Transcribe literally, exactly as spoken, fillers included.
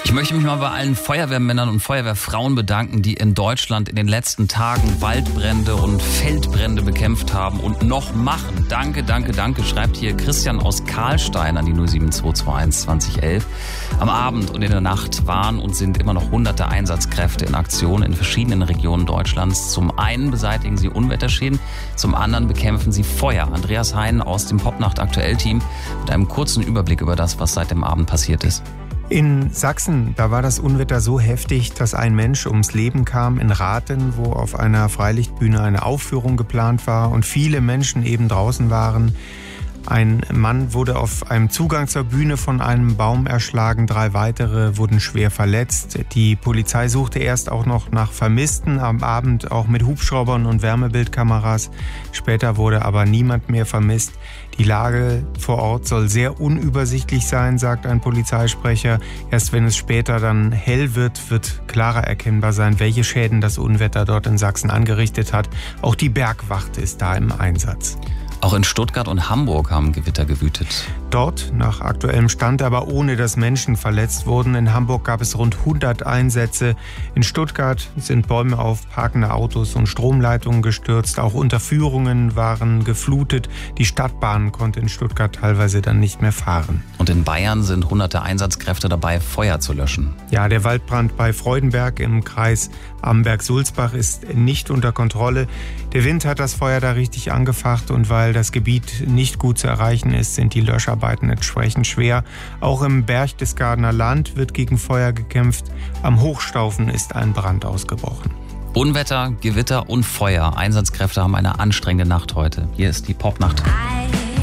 Ich möchte mich mal bei allen Feuerwehrmännern und Feuerwehrfrauen bedanken, die in Deutschland in den letzten Tagen Waldbrände und Feldbrände bekämpft haben und noch machen. Danke, danke, danke, schreibt hier Christian aus Karlstein an die null sieben zwei zwei eins zwanzig elf. Am Abend und in der Nacht waren und sind immer noch hunderte Einsatzkräfte in Aktion in verschiedenen Regionen Deutschlands. Zum einen beseitigen sie Unwetterschäden, zum anderen bekämpfen sie Feuer. Andreas Hein aus dem Popnacht Aktuell-Team mit einem kurzen Überblick über das, was seit dem Abend passiert ist. In Sachsen, da war das Unwetter so heftig, dass ein Mensch ums Leben kam in Rathen, wo auf einer Freilichtbühne eine Aufführung geplant war und viele Menschen eben draußen waren. Ein Mann wurde auf einem Zugang zur Bühne von einem Baum erschlagen, drei weitere wurden schwer verletzt. Die Polizei suchte erst auch noch nach Vermissten, am Abend auch mit Hubschraubern und Wärmebildkameras. Später wurde aber niemand mehr vermisst. Die Lage vor Ort soll sehr unübersichtlich sein, sagt ein Polizeisprecher. Erst wenn es später dann hell wird, wird klarer erkennbar sein, welche Schäden das Unwetter dort in Sachsen angerichtet hat. Auch die Bergwacht ist da im Einsatz. Auch in Stuttgart und Hamburg haben Gewitter gewütet. Dort, nach aktuellem Stand, aber ohne dass Menschen verletzt wurden. In Hamburg gab es rund hundert Einsätze. In Stuttgart sind Bäume auf parkende Autos und Stromleitungen gestürzt. Auch Unterführungen waren geflutet. Die Stadtbahn konnte in Stuttgart teilweise dann nicht mehr fahren. Und in Bayern sind hunderte Einsatzkräfte dabei, Feuer zu löschen. Ja, der Waldbrand bei Freudenberg im Kreis Amberg-Sulzbach ist nicht unter Kontrolle. Der Wind hat das Feuer da richtig angefacht und weil das Gebiet nicht gut zu erreichen ist, sind die Löscharbeiten entsprechend schwer. Auch im Berchtesgadener Land wird gegen Feuer gekämpft. Am Hochstaufen ist ein Brand ausgebrochen. Unwetter, Gewitter und Feuer. Einsatzkräfte haben eine anstrengende Nacht heute. Hier ist die Popnacht.